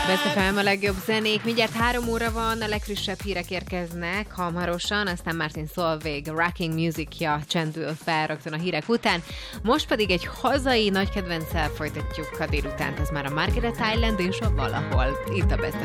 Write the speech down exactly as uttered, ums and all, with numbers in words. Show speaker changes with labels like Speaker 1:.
Speaker 1: Best ef em a legjobb zenék. Mindjárt három óra van, a legfrissebb hírek érkeznek hamarosan, aztán Martin Solveig Rocking Musicja csendül fel rögtön a hírek után. Most pedig egy hazai nagy kedvenccel folytatjuk a délutánt, ez már a Margaret Island és a Valahol. Itt a Best